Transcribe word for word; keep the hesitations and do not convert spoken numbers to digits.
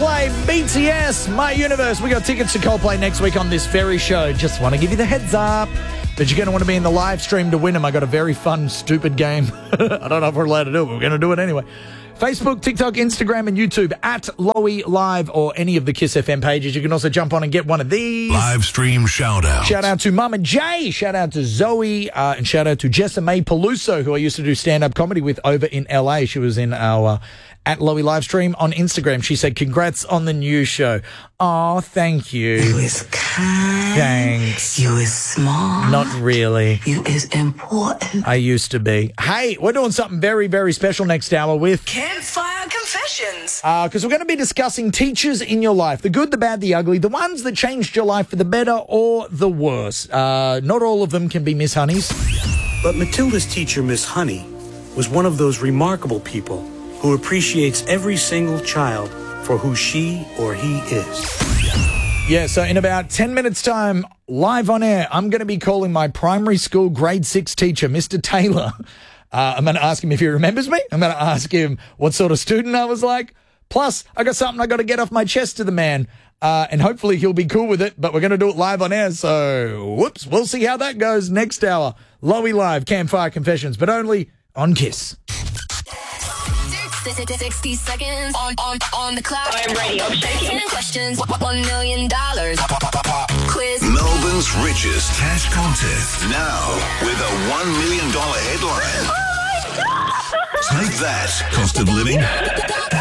Coldplay, B T S, My Universe. We got tickets to Coldplay next week on this very show. Just want to give you the heads up that you're going to want to be in the live stream to win them. I got a very fun, stupid game. I don't know if we're allowed to do it, but we're going to do it anyway. Facebook, TikTok, Instagram, and YouTube at Lowy Live or any of the Kiss F M pages. You can also jump on and get one of these. Live stream shout out. Shout out to Mama Jay. Shout out to Zoe. Uh, and shout out to Jessa May Peluso, who I used to do stand-up comedy with over in L A. She was in our uh, at Lowy live stream on Instagram. She said, congrats on the new show. Oh, thank you. You is kind. Thanks. You is smart. Not really. You is important. I used to be. Hey, we're doing something very, very special next hour with Campfire Confessions. Uh, because we're going to be discussing teachers in your life. The good, the bad, the ugly. The ones that changed your life for the better or the worse. Uh, not all of them can be Miss Honeys. But Matilda's teacher, Miss Honey, was one of those remarkable people who appreciates every single child for who she or he is. Yeah, so in about ten minutes' time, live on air, I'm going to be calling my primary school grade six teacher, Mister Taylor. Uh, I'm going to ask him if he remembers me. I'm going to ask him what sort of student I was like. Plus, I got something I got to get off my chest to the man, uh, and hopefully he'll be cool with it, but we're going to do it live on air, so whoops, we'll see how that goes next hour. Lowy Live, Campfire Confessions, but only on Kiss. sixty seconds on, on, on the clock. I'm ready. I'm shaking. ten questions. one million dollars. Quiz. Melbourne's richest cash contest. Now with a one million dollars headline. Oh my God! Take that, cost of living.